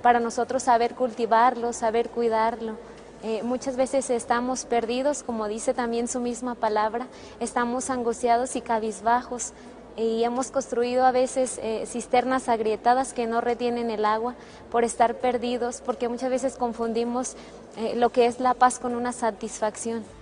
para nosotros saber cultivarlo, saber cuidarlo. Muchas veces estamos perdidos, como dice también su misma palabra, estamos angustiados y cabizbajos, y hemos construido a veces cisternas agrietadas que no retienen el agua por estar perdidos, porque muchas veces confundimos lo que es la paz con una satisfacción.